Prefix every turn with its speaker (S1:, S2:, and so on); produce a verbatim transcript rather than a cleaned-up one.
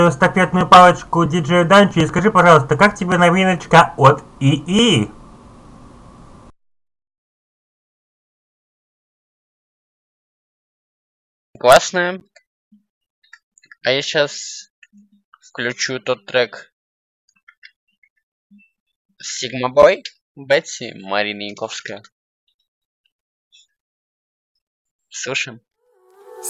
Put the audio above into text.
S1: эстафетную палочку диджею Данчи и скажи, пожалуйста, как тебе новиночка от ИИ?
S2: Классная. А я сейчас включу тот трек Sigma Boy, Бетси, Марина Янковская. Слушаем.